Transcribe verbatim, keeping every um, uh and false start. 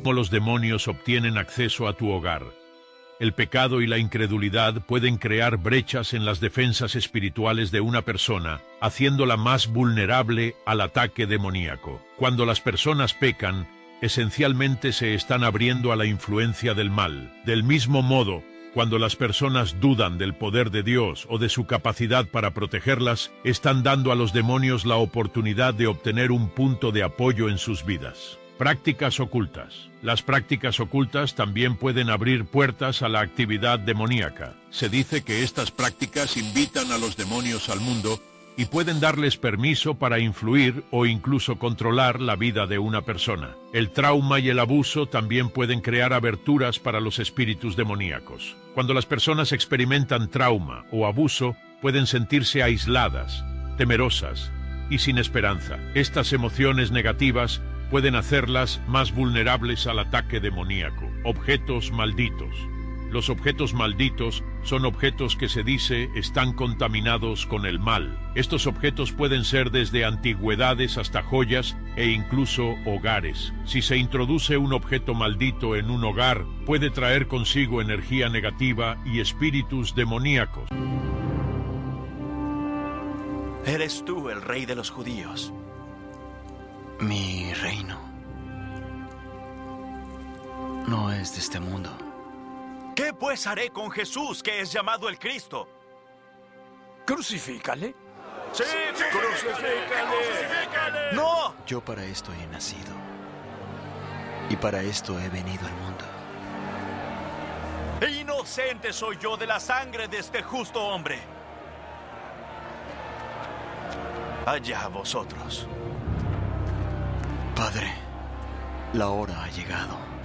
cómo los demonios obtienen acceso a tu hogar. El pecado y la incredulidad pueden crear brechas en las defensas espirituales de una persona, haciéndola más vulnerable al ataque demoníaco. Cuando las personas pecan, esencialmente se están abriendo a la influencia del mal. Del mismo modo, cuando las personas dudan del poder de Dios o de su capacidad para protegerlas, están dando a los demonios la oportunidad de obtener un punto de apoyo en sus vidas. Prácticas ocultas. Las prácticas ocultas también pueden abrir puertas a la actividad demoníaca. Se dice que estas prácticas invitan a los demonios al mundo y pueden darles permiso para influir o incluso controlar la vida de una persona. El trauma y el abuso también pueden crear aberturas para los espíritus demoníacos. Cuando las personas experimentan trauma o abuso, pueden sentirse aisladas, temerosas y sin esperanza. Estas emociones negativas pueden hacerlas más vulnerables al ataque demoníaco. Objetos malditos. Los objetos malditos son objetos que se dice están contaminados con el mal. Estos objetos pueden ser desde antigüedades hasta joyas e incluso hogares. Si se introduce un objeto maldito en un hogar, puede traer consigo energía negativa y espíritus demoníacos. ¿Eres tú el rey de los judíos? Mi reino no es de este mundo. ¿Qué pues haré con Jesús, que es llamado el Cristo? Crucifícale. ¡Sí, sí, crucifícale! ¡Crucifícale! ¡No! Yo para esto he nacido y para esto he venido al mundo. Inocente soy yo de la sangre de este justo hombre. Allá vosotros. Padre, la hora ha llegado.